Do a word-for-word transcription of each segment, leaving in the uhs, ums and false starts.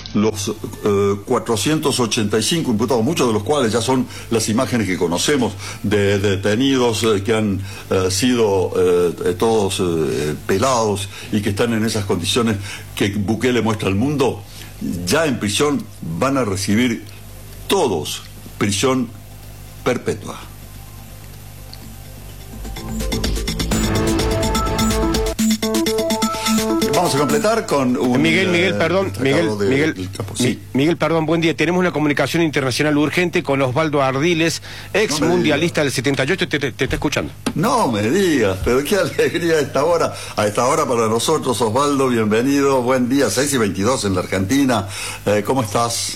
los eh, cuatrocientos ochenta y cinco imputados, muchos de los cuales ya son las imágenes que conocemos de, de detenidos eh, que han eh, sido eh, todos eh, pelados y que están en esas condiciones que Bukele muestra al mundo, ya en prisión van a recibir todos prisión perpetua. Vamos a completar con un... Miguel, Miguel, perdón, Miguel, de, Miguel, sí. Miguel, perdón, buen día. Tenemos una comunicación internacional urgente con Osvaldo Ardiles, ex No mundialista del setenta y ocho, te, te, te está escuchando. No me digas, pero qué alegría a esta hora, a esta hora para nosotros, Osvaldo, bienvenido, buen día, seis y veintidós en la Argentina, eh, ¿cómo estás?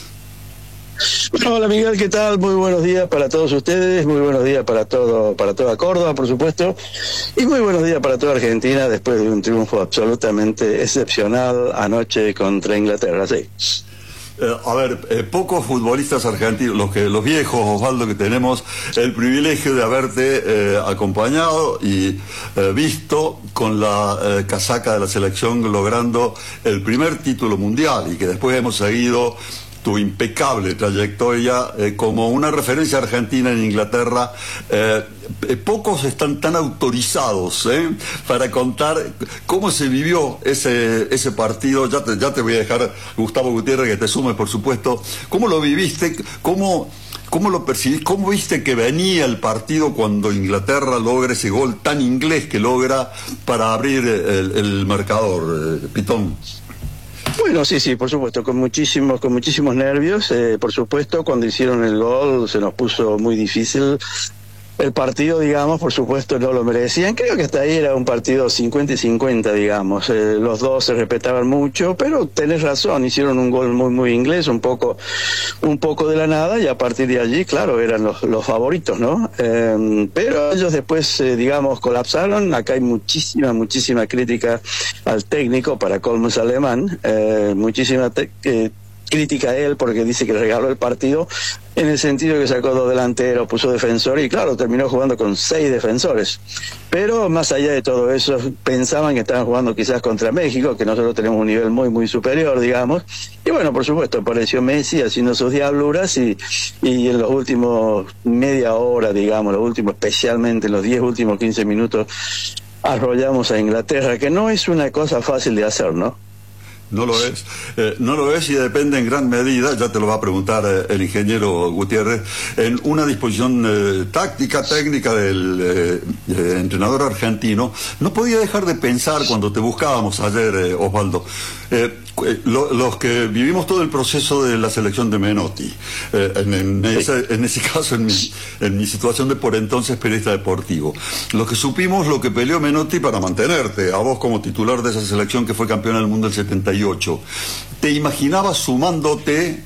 Hola Miguel, ¿qué tal? Muy buenos días para todos ustedes, muy buenos días para todo, para toda Córdoba, por supuesto, y muy buenos días para toda Argentina después de un triunfo absolutamente excepcional anoche contra Inglaterra, sí. Eh, a ver, eh, pocos futbolistas argentinos, los que los viejos, Osvaldo, que tenemos el privilegio de haberte eh, acompañado y eh, visto con la eh, casaca de la selección logrando el primer título mundial y que después hemos seguido tu impecable trayectoria eh, como una referencia argentina en Inglaterra. Eh, eh, pocos están tan autorizados eh, para contar cómo se vivió ese ese partido. Ya te, ya te voy a dejar, Gustavo Gutiérrez, que te sume, por supuesto. ¿Cómo lo viviste? ¿Cómo, cómo lo percibiste? ¿Cómo viste que venía el partido cuando Inglaterra logra ese gol tan inglés que logra para abrir el, el marcador, eh, Pitón? Bueno, sí, sí, por supuesto, con muchísimos, con muchísimos nervios. Eh, por supuesto, cuando hicieron el gol se nos puso muy difícil el partido, digamos, por supuesto no lo merecían. Creo que hasta ahí era un partido cincuenta y cincuenta, digamos. Eh, los dos se respetaban mucho, pero tenés razón, hicieron un gol muy, muy inglés, un poco, un poco de la nada, y a partir de allí, claro, eran los, los favoritos, ¿no? Eh, pero ellos después, eh, digamos, colapsaron. Acá hay muchísima, muchísima crítica al técnico, para colmo es alemán, eh, muchísima te eh, crítica a él porque dice que le regaló el partido en el sentido que sacó dos delanteros, puso defensores y claro, terminó jugando con seis defensores. Pero más allá de todo eso, pensaban que estaban jugando quizás contra México, que nosotros tenemos un nivel muy, muy superior, digamos. Y bueno, por supuesto, apareció Messi haciendo sus diabluras y, y en los últimos media hora, digamos, los últimos, especialmente en los diez últimos quince minutos, arrollamos a Inglaterra, que no es una cosa fácil de hacer, ¿no? No lo es, eh, no lo es y depende en gran medida, ya te lo va a preguntar eh, el ingeniero Gutiérrez, en una disposición eh, táctica, técnica del eh, eh, entrenador argentino. No podía dejar de pensar cuando te buscábamos ayer, eh, Osvaldo, eh, lo, los que vivimos todo el proceso de la selección de Menotti, eh, en, en, ese, en ese caso, en mi, en mi situación de por entonces periodista deportivo, los que supimos lo que peleó Menotti para mantenerte, a vos como titular de esa selección que fue campeona del mundo del setenta y ocho, ¿te imaginabas sumándote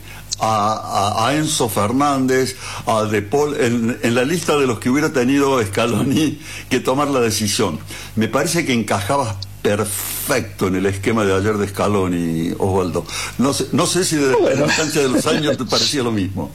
a, a, a Enzo Fernández, a De Paul, en, en la lista de los que hubiera tenido Scaloni que tomar la decisión? Me parece que encajabas perfecto en el esquema de ayer de Scaloni, Osvaldo. No sé, no sé si desde bueno. la distancia de los años te parecía lo mismo.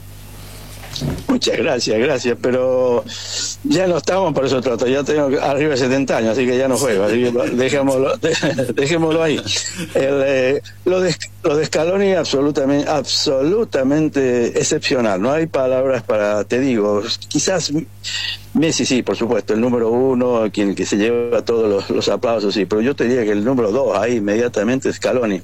Muchas gracias, gracias, pero ya no estamos, por eso trato, ya tengo arriba de setenta años, así que ya no juego, así que dejémoslo, dejémoslo ahí. El, eh, lo, de, lo de Scaloni absolutamente, absolutamente excepcional, no hay palabras para, te digo, quizás Messi sí, por supuesto, el número uno, quien que se lleva todos los, los aplausos, sí, pero yo te diría que el número dos ahí inmediatamente es Scaloni.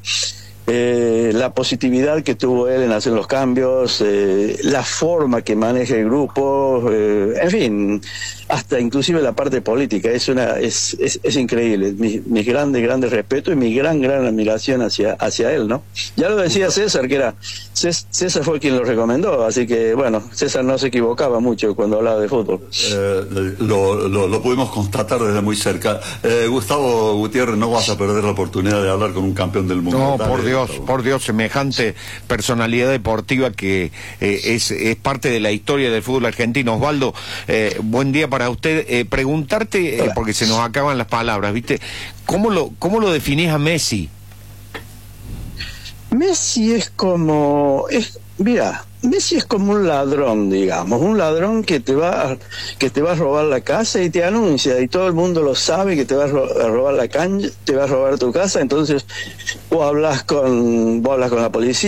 Eh, la positividad que tuvo él en hacer los cambios, eh, la forma que maneja el grupo, eh, en fin, hasta inclusive la parte política, es una es, es, es increíble. Mi, mi grande, grande respeto y mi gran, gran admiración hacia, hacia él, ¿no? Ya lo decía César, que era, César fue quien lo recomendó, así que, bueno, César no se equivocaba mucho cuando hablaba de fútbol. Eh, lo, lo, lo pudimos constatar desde muy cerca. Eh, Gustavo Gutiérrez, no vas a perder la oportunidad de hablar con un campeón del mundo. No, por Dios. Por Dios, semejante personalidad deportiva que eh, es, es parte de la historia del fútbol argentino. Osvaldo, eh, buen día para usted. Eh, preguntarte, eh, porque se nos acaban las palabras, ¿viste? ¿Cómo lo, cómo lo definís a Messi? Messi es como... es, mira, Messi es como un ladrón, digamos, un ladrón que te va a, que te va a robar la casa y te anuncia, y todo el mundo lo sabe que te va a, ro a robar la cancha, te va a robar tu casa, entonces vos hablas con, vos hablas con la policía.